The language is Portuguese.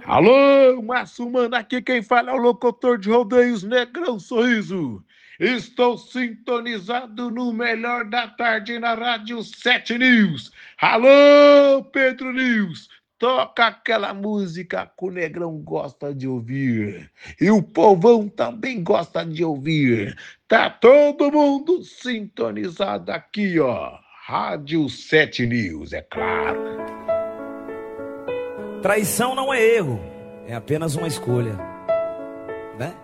Alô, Massumana, aqui quem fala é o locutor de rodeios Negrão Sorriso. Estou sintonizado no melhor da tarde na Rádio 7 News. Alô, Pedro News, toca aquela música que o Negrão gosta de ouvir. E o povão também gosta de ouvir. Tá todo mundo sintonizado aqui, ó. Rádio 7 News, é claro. Traição não é erro, é apenas uma escolha, né?